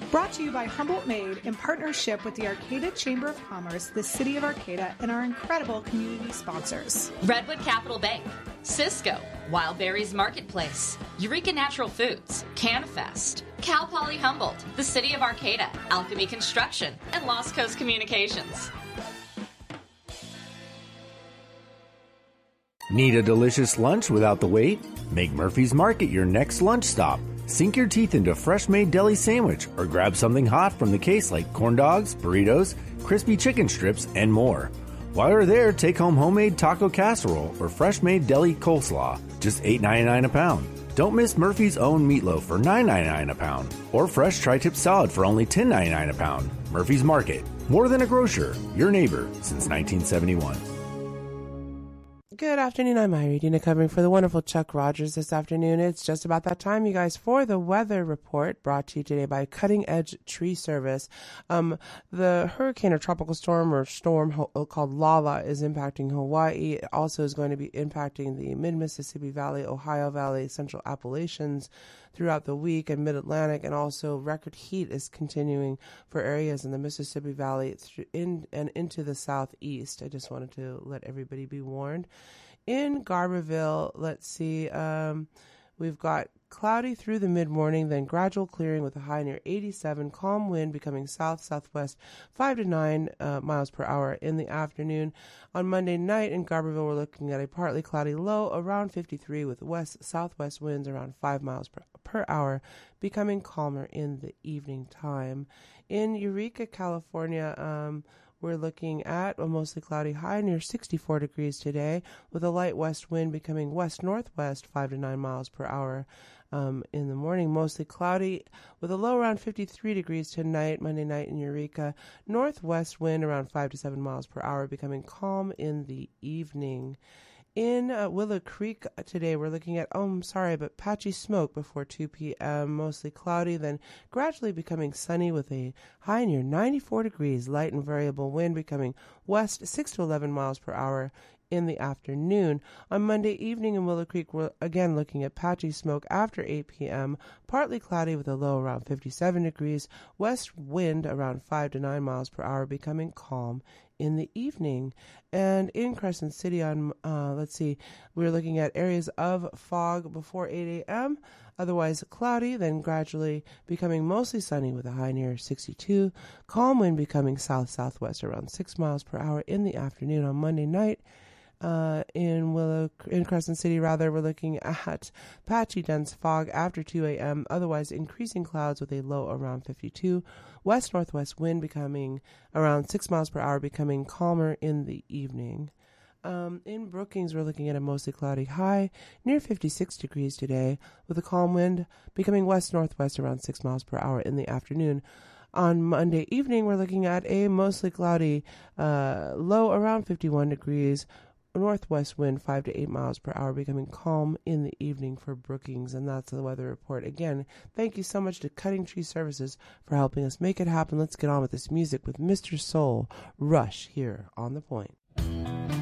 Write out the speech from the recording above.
Brought to you by Humboldt Made in partnership with the Arcata Chamber of Commerce, the City of Arcata, and our incredible community sponsors. Redwood Capital Bank, Cisco, Wild Berries Marketplace, Eureka Natural Foods, CanFest, Cal Poly Humboldt, the City of Arcata, Alchemy Construction, and Lost Coast Communications. Need a delicious lunch without the wait? Make Murphy's Market your next lunch stop. Sink your teeth into a fresh-made deli sandwich or grab something hot from the case like corn dogs, burritos, crispy chicken strips, and more. While you're there, take home homemade taco casserole or fresh-made deli coleslaw, just $8.99 a pound. Don't miss Murphy's own meatloaf for $9.99 a pound or fresh tri-tip salad for only $10.99 a pound. Murphy's Market, more than a grocer, your neighbor since 1971. Good afternoon, I'm Myra Dina covering for the wonderful Chuck Rogers this afternoon. It's just about that time, you guys, for the weather report brought to you today by Cutting Edge Tree Service. The hurricane or tropical storm called Lala is impacting Hawaii. It also is going to be impacting the mid-Mississippi Valley, Ohio Valley, Central Appalachians throughout the week, and Mid-Atlantic, and also record heat is continuing for areas in the Mississippi Valley and into the southeast. I just wanted to let everybody be warned. In Garberville, let's see, we've got cloudy through the mid-morning, then gradual clearing with a high near 87, calm wind becoming south-southwest 5 to 9 miles per hour in the afternoon. On Monday night in Garberville, we're looking at a partly cloudy low around 53 with west-southwest winds around 5 miles per hour, becoming calmer in the evening time. In Eureka, California, we're looking at a mostly cloudy high near 64 degrees today with a light west wind becoming west-northwest 5 to 9 miles per hour in the morning. Mostly cloudy with a low around 53 degrees tonight, Monday night in Eureka. Northwest wind around 5 to 7 miles per hour becoming calm in the evening. In Willow Creek today, we're looking at, patchy smoke before 2 p.m., mostly cloudy, then gradually becoming sunny with a high near 94 degrees, light and variable wind becoming west 6 to 11 miles per hour in the afternoon. On Monday evening in Willow Creek, we're again looking at patchy smoke after 8 p.m., partly cloudy with a low around 57 degrees, west wind around 5 to 9 miles per hour becoming calm in the evening. And in Crescent City on, we're looking at areas of fog before 8 a.m., otherwise cloudy, then gradually becoming mostly sunny with a high near 62, calm wind becoming south-southwest around 6 miles per hour in the afternoon. On Monday night, in Crescent City, we're looking at patchy dense fog after 2 a.m., otherwise increasing clouds with a low around 52, west-northwest wind becoming around 6 miles per hour, becoming calmer in the evening. In Brookings, we're looking at a mostly cloudy high near 56 degrees today with a calm wind becoming west-northwest around 6 miles per hour in the afternoon. On Monday evening, we're looking at a mostly cloudy low around 51 degrees, northwest wind 5 to 8 miles per hour, becoming calm in the evening for Brookings. And that's the weather report. Again, thank you so much to Cutting Tree Services for helping us make it happen. Let's get on with this music with Mr. Soul, Rush, here on The Point.